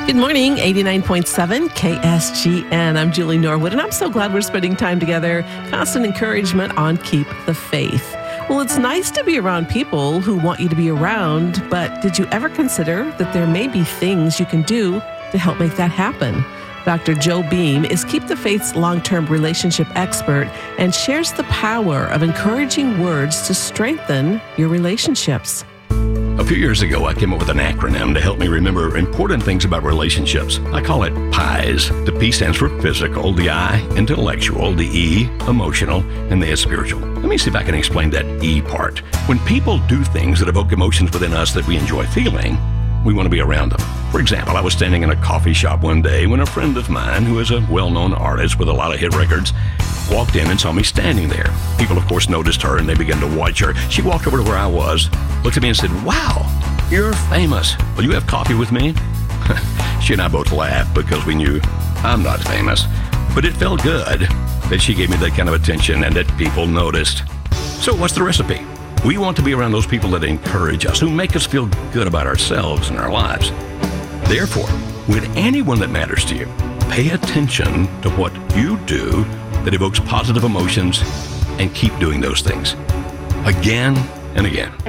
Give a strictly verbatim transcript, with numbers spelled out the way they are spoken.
Good morning, eighty-nine point seven K S G N. I'm Julie Norwood, and I'm so glad we're spending time together. Constant encouragement on Keep the Faith. Well, it's nice to be around people who want you to be around, but did you ever consider that there may be things you can do to help make that happen? Doctor Joe Beam is Keep the Faith's long-term relationship expert and shares the power of encouraging words to strengthen your relationships. A few years ago, I came up with an acronym to help me remember important things about relationships. I call it PIES. The P stands for physical, the I, intellectual, the E, emotional, and the S, spiritual. Let me see if I can explain that E part. When people do things that evoke emotions within us that we enjoy feeling, we want to be around them. For example, I was standing in a coffee shop one day when a friend of mine, who is a well-known artist with a lot of hit records, walked in and saw me standing there. People, of course, noticed her and they began to watch her. She walked over to where I was, looked at me and said, "Wow, you're famous. Will you have coffee with me?" She and I both laughed because we knew I'm not famous. But it felt good that she gave me that kind of attention and that people noticed. So what's the recipe? We want to be around those people that encourage us, who make us feel good about ourselves and our lives. Therefore, with anyone that matters to you, pay attention to what you do that evokes positive emotions and keep doing those things again and again.